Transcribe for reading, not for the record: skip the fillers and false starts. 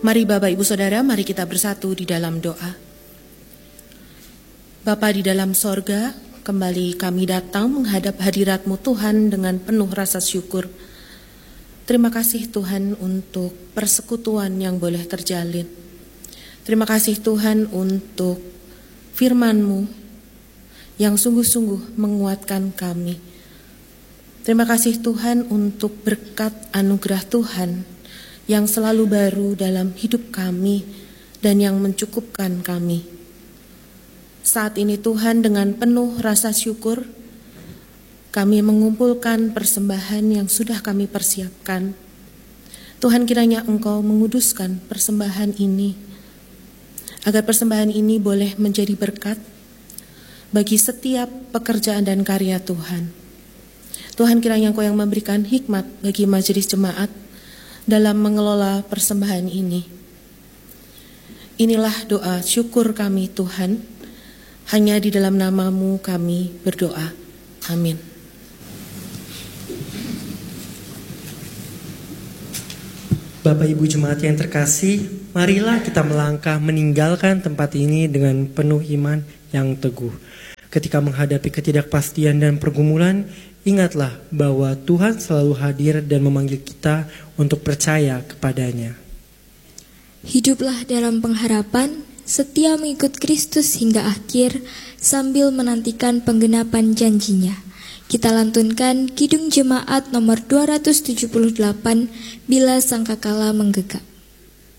Mari Bapak Ibu Saudara, mari kita bersatu di dalam doa. Bapa di dalam sorga, kembali kami datang menghadap hadirat-Mu Tuhan dengan penuh rasa syukur. Terima kasih Tuhan untuk persekutuan yang boleh terjalin. Terima kasih Tuhan untuk firman-Mu yang sungguh-sungguh menguatkan kami. Terima kasih Tuhan untuk berkat anugerah Tuhan yang selalu baru dalam hidup kami dan yang mencukupkan kami. Saat ini Tuhan, dengan penuh rasa syukur kami mengumpulkan persembahan yang sudah kami persiapkan. Tuhan, kiranya Engkau menguduskan persembahan ini, agar persembahan ini boleh menjadi berkat bagi setiap pekerjaan dan karya Tuhan. Tuhan, kiranya Engkau yang memberikan hikmat bagi majelis jemaat dalam mengelola persembahan ini. Inilah doa syukur kami Tuhan, hanya di dalam nama-Mu kami berdoa. Amin. Bapak Ibu Jemaat yang terkasih, marilah kita melangkah meninggalkan tempat ini dengan penuh iman yang teguh. Ketika menghadapi ketidakpastian dan pergumulan, ingatlah bahwa Tuhan selalu hadir dan memanggil kita untuk percaya kepadanya. Hiduplah dalam pengharapan, setia mengikut Kristus hingga akhir, sambil menantikan penggenapan janjinya. Kita lantunkan Kidung Jemaat nomor 278, Bila Sangkakala Menggegap.